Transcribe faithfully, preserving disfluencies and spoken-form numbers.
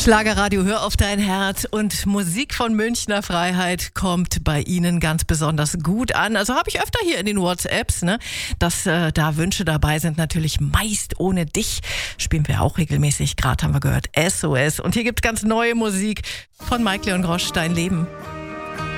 Schlagerradio, hör auf dein Herz, und Musik von Münchner Freiheit kommt bei Ihnen ganz besonders gut an. Also habe ich öfter hier in den WhatsApps, ne, dass äh, da Wünsche dabei sind. Natürlich Meist ohne dich spielen wir auch regelmäßig. Gerade haben wir gehört S O S. Und hier gibt es ganz neue Musik von Mike Leon Grosch, Dein Leben.